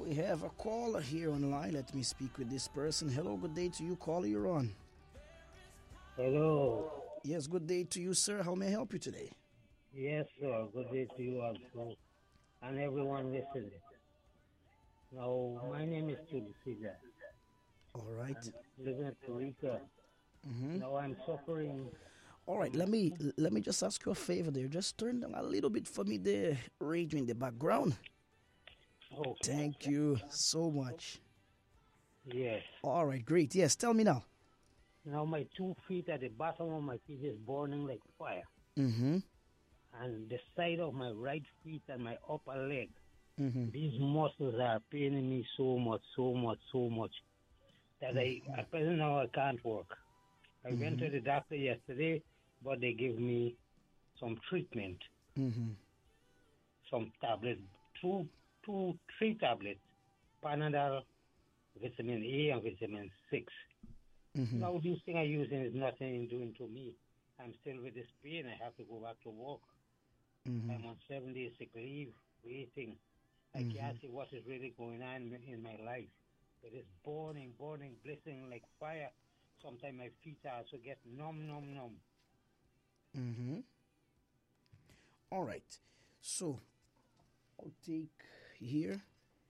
We have a caller here online. Let me speak with this person. Hello, good day to you, caller. You're on. Hello. Yes, good day to you, sir. How may I help you today? Yes, sir. Good day to you also, and everyone listening. Now, my name is Tulisida. All right. I'm living in Puerto. Mm-hmm. Now, I'm suffering All right. from. Let me just ask you a favor there. Just turn down a little bit for me the radio in the background. Okay. Thank you so much. Yes. All right, great. Yes, tell me now. Now, my 2 feet at the bottom of my feet is burning like fire, Mm-hmm. and the side of my right feet and my upper leg. Mm-hmm. These muscles are paining me so much, so much, so much that at present now I can't work. I went to Mm-hmm. the doctor yesterday, but they gave me some treatment, Mm-hmm. some tablets, three tablets, Panadol, vitamin A, and vitamin 6. Mm-hmm. Now, this thing I'm using is nothing doing to me. I'm still with this pain. I have to go back to work. Mm-hmm. I'm on 7 days sick leave, waiting. I Mm-hmm. can't see what is really going on in my life. It is burning, burning, blazing like fire. Sometimes my feet also get numb, numb, numb. Mm-hmm. All right. So I'll take here.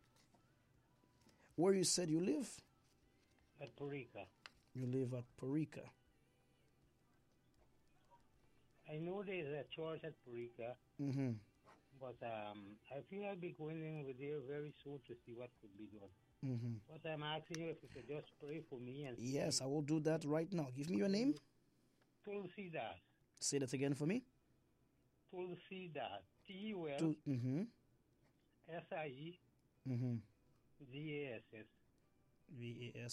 Where you said you live? At Purica. You live at Parica. I know there's a church at Purica, Mm-hmm. but I think I'll be going in with there very soon to see what could be done. Mm-hmm. But I'm asking you if you could just pray for me and Yes, see I will do that right now. Give me your name. Tulsidas. Say that again for me. Tulsidas. Mm-hmm. Tulsidas. Mm-hmm. VASS. VAS.